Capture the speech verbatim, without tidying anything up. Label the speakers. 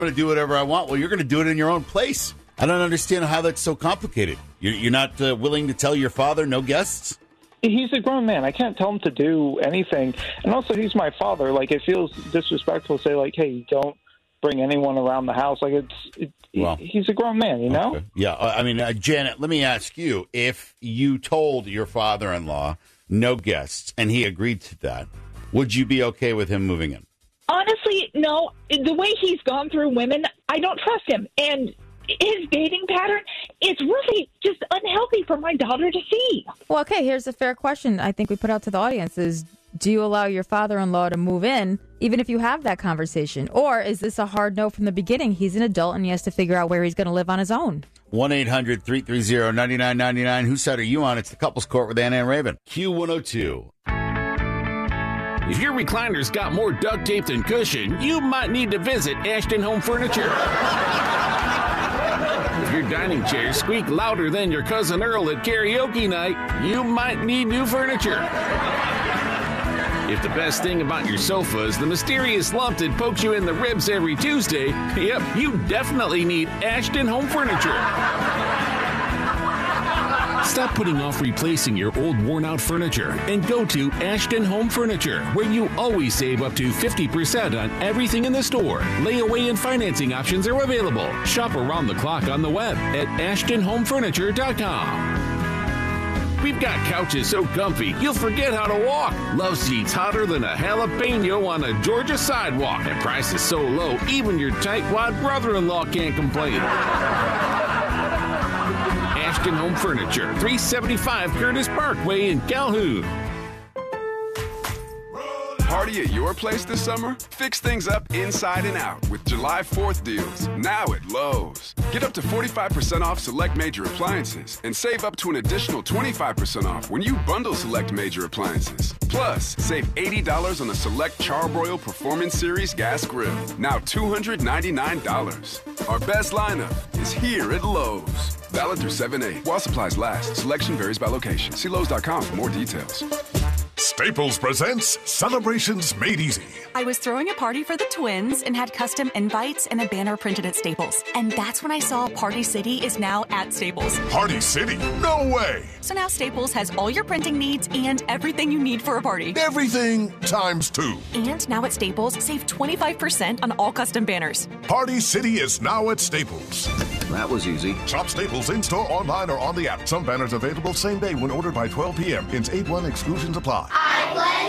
Speaker 1: going to do whatever I want. Well, you're going to do it in your own place. I don't understand how that's so complicated. You're, you're not uh, willing to tell your father no guests?
Speaker 2: He's a grown man. I can't tell him to do anything. And also, he's my father. Like, it feels disrespectful to say, like, hey, don't bring anyone around the house. Like, it's it, well, he's a grown man, you know?
Speaker 1: Okay. Yeah, I mean, uh, Janet, let me ask you, if you told your father-in-law no guests and he agreed to that, would you be okay with him moving in?
Speaker 3: Honestly, no. The way he's gone through women, I don't trust him. And his dating pattern is really just unhealthy for my daughter to see.
Speaker 4: Well, okay, here's a fair question I think we put out to the audience is, do you allow your father-in-law to move in, even if you have that conversation? Or is this a hard no from the beginning? He's an adult and he has to figure out where he's going to live on his own.
Speaker 1: one eight hundred three three zero nine nine nine nine. Whose side are you on? It's the Couples Court with Anna and Raven. Q one oh two.
Speaker 5: If your recliner's got more duct tape than cushion, you might need to visit Ashton Home Furniture. If your dining chairs squeak louder than your cousin Earl at karaoke night, you might need new furniture. If the best thing about your sofa is the mysterious lump that pokes you in the ribs every Tuesday, yep, you definitely need Ashton Home Furniture. Stop putting off replacing your old worn-out furniture and go to Ashton Home Furniture, where you always save up to fifty percent on everything in the store. Layaway and financing options are available. Shop around the clock on the web at ashton home furniture dot com. We've got couches so comfy, you'll forget how to walk. Love seats hotter than a jalapeno on a Georgia sidewalk. And prices so low, even your tightwad brother-in-law can't complain. Ashton Home Furniture, three seventy-five Curtis Parkway in Calhoun.
Speaker 6: Party at your place this summer? Fix things up inside and out with July fourth deals, now at Lowe's. Get up to forty-five percent off select major appliances and save up to an additional twenty-five percent off when you bundle select major appliances. Plus, save eighty dollars on a select Charbroil Performance Series gas grill, now two hundred ninety-nine dollars. Our best lineup is here at Lowe's. Valid through seven eight. While supplies last, selection varies by location. See Lowe's dot com for more details.
Speaker 7: Staples presents Celebrations Made Easy.
Speaker 8: I was throwing a party for the twins and had custom invites and a banner printed at Staples. And that's when I saw Party City is now at Staples.
Speaker 7: Party City? No way!
Speaker 8: So now Staples has all your printing needs and everything you need for a party.
Speaker 7: Everything times two.
Speaker 8: And now at Staples, save twenty-five percent on all custom banners.
Speaker 7: Party City is now at Staples.
Speaker 9: That was easy.
Speaker 7: Shop Staples in-store, online, or on the app. Some banners available same day when ordered by twelve p.m. Ins eight one exclusions apply.
Speaker 10: I pledge